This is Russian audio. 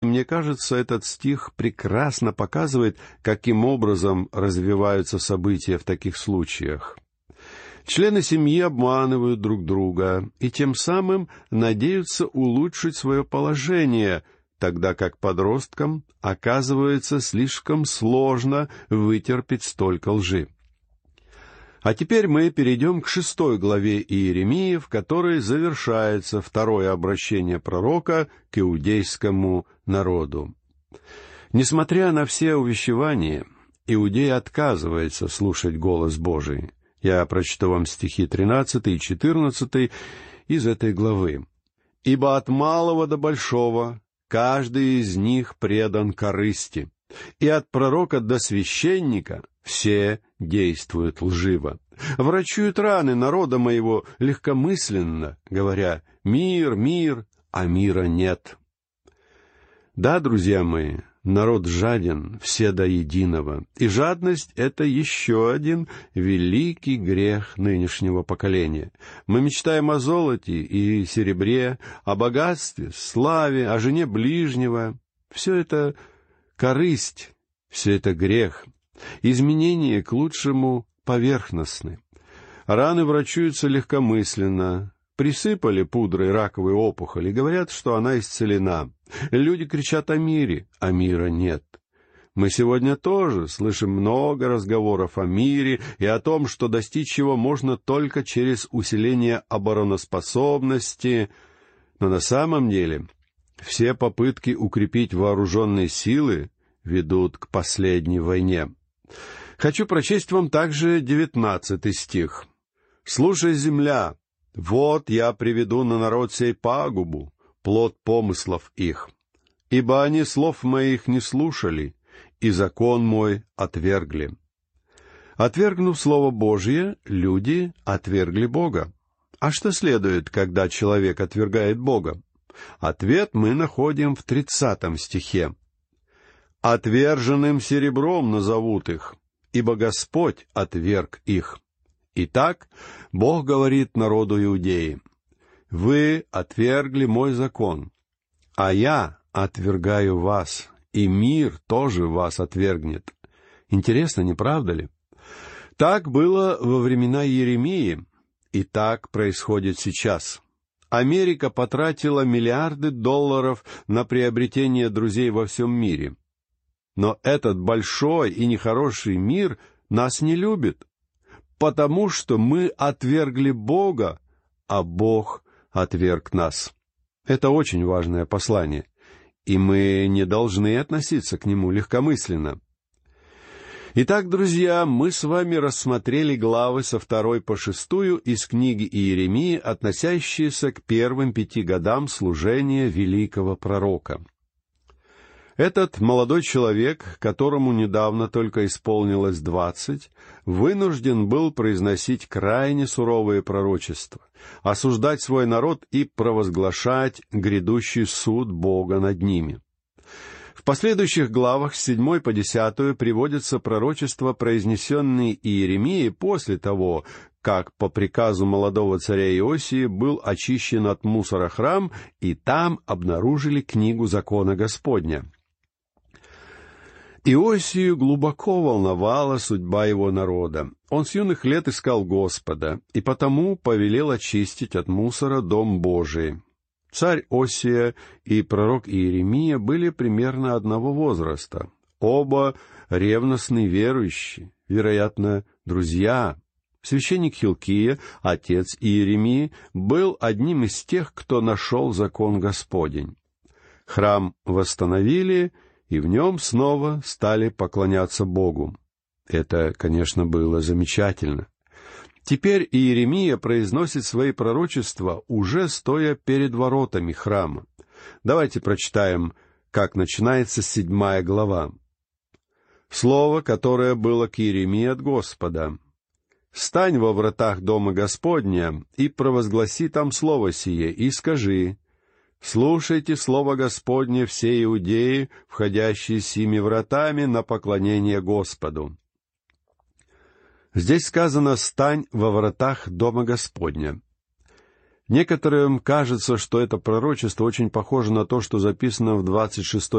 мне кажется, этот стих прекрасно показывает, каким образом развиваются события в таких случаях. Члены семьи обманывают друг друга и тем самым надеются улучшить свое положение, тогда как подросткам оказывается слишком сложно вытерпеть столько лжи. А теперь мы перейдем к 6 главе Иеремии, в которой завершается второе обращение пророка к иудейскому народу. Несмотря на все увещевания, Иудея отказывается слушать голос Божий. Я прочту вам стихи 13 и 14 из этой главы. «Ибо от малого до большого каждый из них предан корысти, и от пророка до священника все действуют лживо. Врачуют раны народа моего легкомысленно, говоря: мир, мир, а мира нет». Да, друзья мои, народ жаден, все до единого, и жадность — это еще один великий грех нынешнего поколения. Мы мечтаем о золоте и серебре, о богатстве, славе, о жене ближнего. Все это корысть, все это грех. Изменения к лучшему поверхностны. Раны врачуются легкомысленно. Присыпали пудрой раковую опухоль и говорят, что она исцелена. Люди кричат о мире, а мира нет. Мы сегодня тоже слышим много разговоров о мире и о том, что достичь его можно только через усиление обороноспособности. Но на самом деле все попытки укрепить вооруженные силы ведут к последней войне. Хочу прочесть вам также 19 стих. «Слушай, земля, вот я приведу на народ сей пагубу, плод помыслов их. Ибо они слов моих не слушали, и закон мой отвергли». Отвергнув Слово Божье, люди отвергли Бога. А что следует, когда человек отвергает Бога? Ответ мы находим в 30 стихе. «Отверженным серебром назовут их, ибо Господь отверг их». Итак, Бог говорит народу Иудеи: «Вы отвергли мой закон, а я отвергаю вас, и мир тоже вас отвергнет». Интересно, не правда ли? Так было во времена Иеремии, и так происходит сейчас. Америка потратила миллиарды долларов на приобретение друзей во всем мире. Но этот большой и нехороший мир нас не любит, потому что мы отвергли Бога, а Бог отверг нас. Это очень важное послание, и мы не должны относиться к нему легкомысленно. Итак, друзья, мы с вами рассмотрели главы со 2 по 6 из книги Иеремии, относящиеся к первым 5 годам служения великого пророка. Этот молодой человек, которому недавно только исполнилось 20, вынужден был произносить крайне суровые пророчества, осуждать свой народ и провозглашать грядущий суд Бога над ними. В последующих главах с 7 по 10 приводятся пророчества, произнесенные Иеремией после того, как по приказу молодого царя Иосии был очищен от мусора храм, и там обнаружили книгу закона Господня. Иосию глубоко волновала судьба его народа. Он с юных лет искал Господа, и потому повелел очистить от мусора дом Божий. Царь Осия и пророк Иеремия были примерно одного возраста. Оба ревностные верующие, вероятно, друзья. Священник Хилкия, отец Иеремии, был одним из тех, кто нашел закон Господень. Храм восстановили, и в нем снова стали поклоняться Богу. Это, конечно, было замечательно. Теперь Иеремия произносит свои пророчества, уже стоя перед воротами храма. Давайте прочитаем, как начинается 7 глава. Слово, которое было к Иеремии от Господа. «Стань во вратах дома Господня и провозгласи там слово сие, и скажи: слушайте слово Господне все иудеи, входящие сими вратами на поклонение Господу». Здесь сказано «стань во вратах дома Господня». Некоторым кажется, что это пророчество очень похоже на то, что записано в 26